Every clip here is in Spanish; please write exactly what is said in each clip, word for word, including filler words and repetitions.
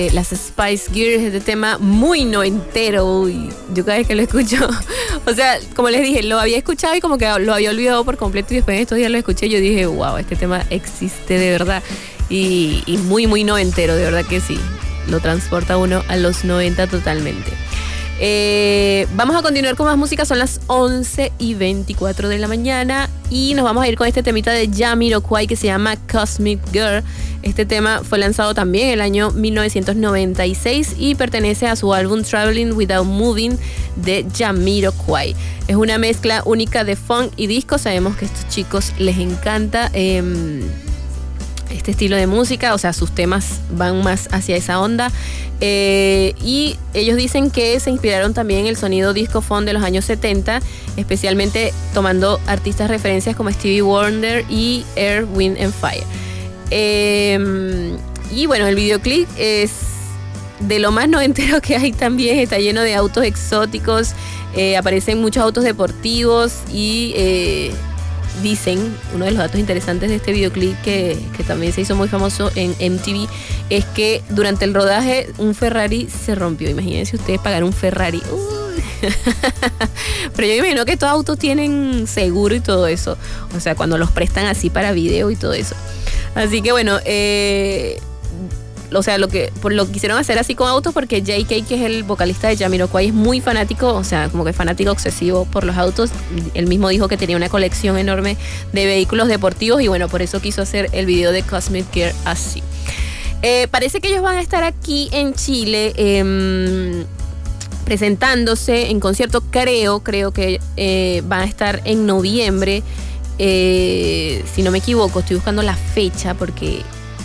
Las Spice Girls, este tema muy noventero. Uy, yo cada vez que lo escucho, o sea, como les dije, lo había escuchado y como que lo había olvidado por completo y después de estos días lo escuché y yo dije, wow, este tema existe de verdad y, y muy, muy noventero, de verdad que sí, lo transporta uno a los noventa totalmente. Eh, vamos a continuar con más música, son las once y veinticuatro de la mañana y nos vamos a ir con este temita de Jamiroquai que se llama Cosmic Girl. Este tema fue lanzado también en el año mil novecientos noventa y seis y pertenece a su álbum Traveling Without Moving de Jamiroquai. Es una mezcla única de funk y disco, sabemos que a estos chicos les encanta eh, este estilo de música, o sea, sus temas van más hacia esa onda. Eh, y ellos dicen que se inspiraron también en el sonido disco funk de los años setenta, especialmente tomando artistas referencias como Stevie Wonder y Earth, Wind and Fire. Eh, y bueno, el videoclip es de lo más noventero que hay también, está lleno de autos exóticos, eh, aparecen muchos autos deportivos y eh, dicen, uno de los datos interesantes de este videoclip que, que también se hizo muy famoso en M T V, es que durante el rodaje un Ferrari se rompió. Imagínense ustedes pagar un Ferrari. Uy. Pero yo me imagino que estos autos tienen seguro y todo eso. O sea, cuando los prestan así para video y todo eso. Así que bueno, eh, o sea, lo que por lo quisieron hacer así con autos porque J K, que es el vocalista de Jamiroquai, es muy fanático, o sea, como que fanático obsesivo por los autos. Él mismo dijo que tenía una colección enorme de vehículos deportivos y bueno, por eso quiso hacer el video de Cosmic Girl así. Eh, parece que ellos van a estar aquí en Chile eh, presentándose en concierto, creo, creo que eh, van a estar en noviembre. Eh, si no me equivoco, estoy buscando la fecha porque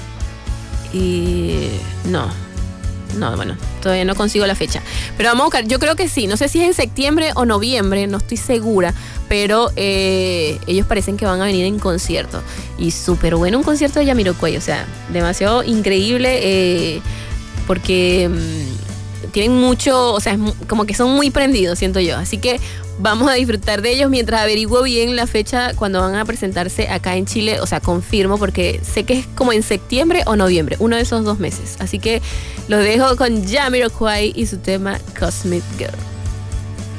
eh, no, no, bueno, todavía no consigo la fecha, pero vamos a buscar, yo creo que sí, no sé si es en septiembre o noviembre, no estoy segura, pero eh, ellos parecen que van a venir en concierto y súper bueno un concierto de Jamiroquai, o sea, demasiado increíble eh, porque mmm, tienen mucho, o sea, es como que son muy prendidos, siento yo, así que vamos a disfrutar de ellos mientras averiguo bien la fecha cuando van a presentarse acá en Chile. O sea, confirmo porque sé que es como en septiembre o noviembre, uno de esos dos meses. Así que los dejo con Jamiroquai y su tema Cosmic Girl.